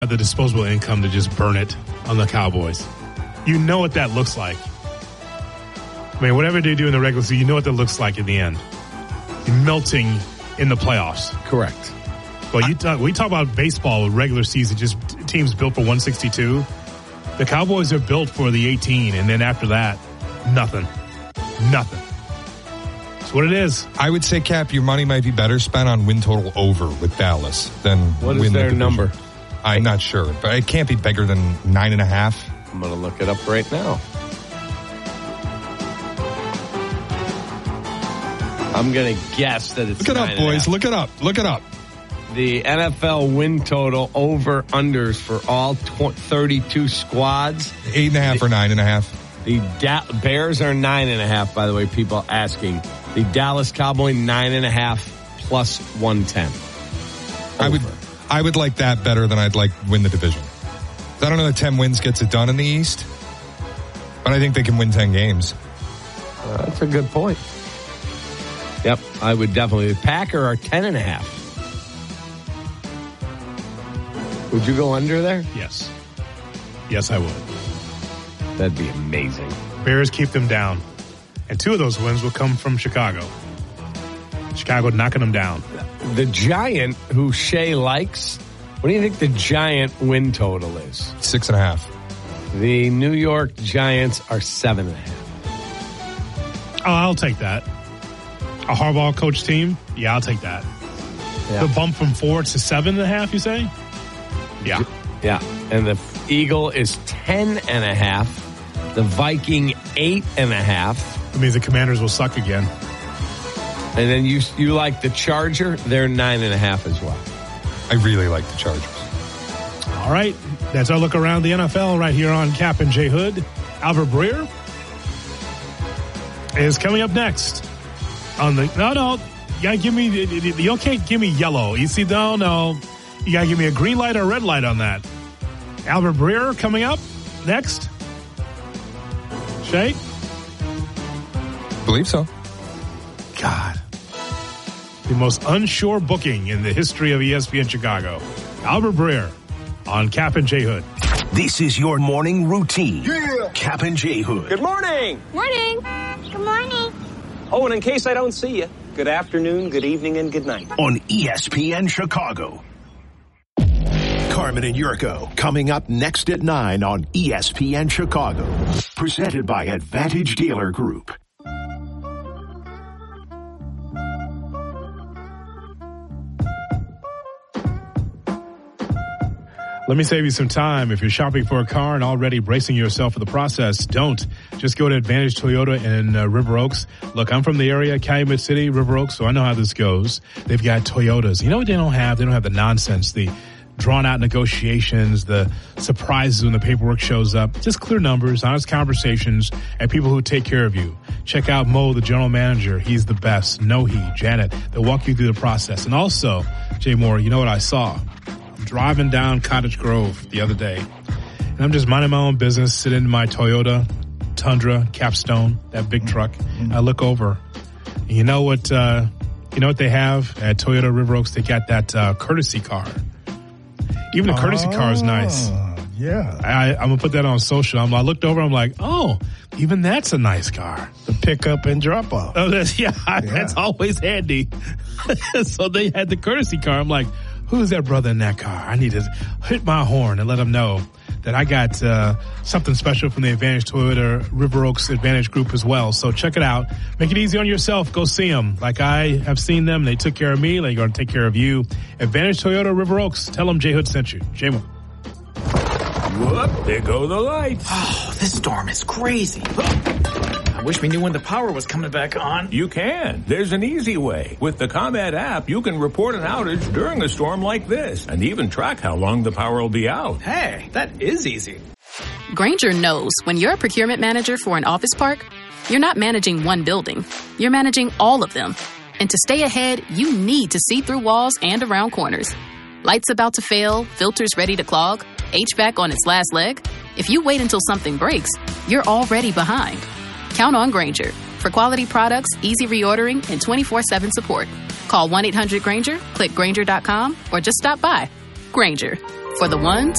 the disposable income to just burn it on the Cowboys. You know what that looks like. I mean, whatever they do in the regular season, you know what that looks like in the end. You're melting in the playoffs. Correct. Well, we talk about baseball, regular season, just teams built for 162. The Cowboys are built for the 18, and then after that, nothing. Nothing. That's what it is. I would say, Cap, your money might be better spent on win total over with Dallas than what win is their the number? I'm not sure, but it can't be bigger than 9.5. I'm going to look it up right now. I'm going to guess that it's Look it up, boys. Look it up. Look it up. The NFL win total over-unders for all 32 squads. 8.5 or 9.5. The Bears are 9.5, by the way, people asking. The Dallas Cowboys 9.5 plus 110. I would like that better than I'd like win the division. I don't know that 10 wins gets it done in the East, but I think they can win 10 games. That's a good point. Yep, I would definitely. The Packers are 10.5. Would you go under there? Yes. Yes, I would. That'd be amazing. Bears keep them down. And 2 of those wins will come from Chicago. Chicago knocking them down. The Giant, who Shea likes, what do you think the Giant win total is? 6.5. The New York Giants are 7.5. Oh, I'll take that. A Harbaugh coach team? Yeah, I'll take that. Yeah. The bump from 4 to 7.5, you say? Yeah. Yeah. And the Eagle is 10.5. The Viking 8.5. That means the Commanders will suck again. And then you like the Charger? They're 9.5 as well. I really like the Chargers. All right. That's our look around the NFL right here on Cap and J Hood. Albert Breer is coming up next. On the no, you gotta give me you can't give me yellow. You see, no, you gotta give me a green light or a red light on that. Albert Breer coming up next. Shay, Believe so. God, the most unsure booking in the history of ESPN Chicago. Albert Breer on Cap and J Hood. This is your morning routine. Yeah. Cap and J Hood. Good morning. Morning. Good morning. Oh, and in case I don't see you, good afternoon, good evening, and good night. On ESPN Chicago. Carmen and Yurko coming up next at 9 on ESPN Chicago. Presented by Advantage Dealer Group. Let me save you some time. If you're shopping for a car and already bracing yourself for the process, don't. Just go to Advantage Toyota in River Oaks. Look, I'm from the area, Calumet City, River Oaks, so I know how this goes. They've got Toyotas. You know what they don't have? They don't have the nonsense, the drawn-out negotiations, the surprises when the paperwork shows up. Just clear numbers, honest conversations, and people who take care of you. Check out Mo, the general manager. He's the best. Nohi, Janet. They'll walk you through the process. And also, Jay Moore, you know what I saw? Driving down Cottage Grove the other day, and I'm just minding my own business, sitting in my Toyota Tundra Capstone, that big truck. I look over, and you know what they have at Toyota River Oaks? They got that courtesy car. Even the courtesy car is nice. Yeah. I'm gonna put that on social. I looked over, I'm like, oh, even that's a nice car. The pickup and drop off. Oh, that's always handy. So they had the courtesy car. I'm like, who's that brother in that car? I need to hit my horn and let him know that I got something special from the Advantage Toyota River Oaks Advantage Group as well. So check it out. Make it easy on yourself. Go see them. Like I have seen them. They took care of me. They're going to take care of you. Advantage Toyota River Oaks. Tell them J Hood sent you. J Moore. Whoop, there go the lights. Oh, this storm is crazy. I wish we knew when the power was coming back on. You can. There's an easy way. With the ComEd app, you can report an outage during a storm like this and even track how long the power will be out. Hey, that is easy. Grainger knows when you're a procurement manager for an office park, you're not managing one building. You're managing all of them. And to stay ahead, you need to see through walls and around corners. Lights about to fail, filters ready to clog, HVAC on its last leg. If you wait until something breaks, you're already behind. Count on Grainger for quality products, easy reordering, and 24/7 support. Call 1-800-GRAINGER, click Grainger.com, or just stop by. Grainger, For the ones